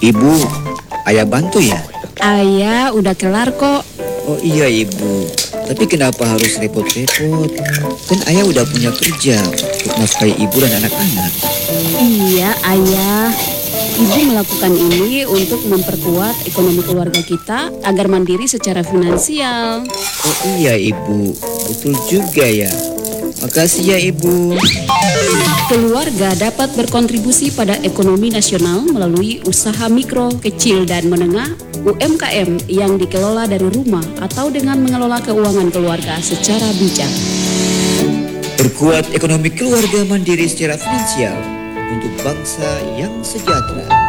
Ibu, ayah bantu ya? Ayah udah kelar kok. Oh iya ibu, tapi kenapa harus repot-repot? Kan ayah udah punya kerja untuk nafkahi ibu dan anak-anak. Iya ayah, ibu melakukan ini untuk memperkuat ekonomi keluarga kita agar mandiri secara finansial. Oh iya ibu, betul juga ya. Makasih ya ibu. Keluarga dapat berkontribusi pada ekonomi nasional melalui usaha mikro, kecil, dan menengah UMKM yang dikelola dari rumah atau dengan mengelola keuangan keluarga secara bijak. Perkuat ekonomi keluarga mandiri secara finansial untuk bangsa yang sejahtera.